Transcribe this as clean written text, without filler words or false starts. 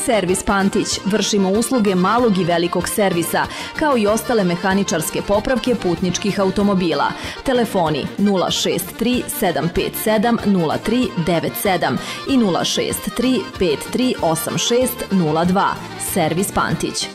Servis Pantić. Vršimo usluge malog i velikog servisa, kao i ostale mehaničarske popravke putničkih automobila. Telefoni 063 757 0397 i 063 5386 02. Servis Pantić.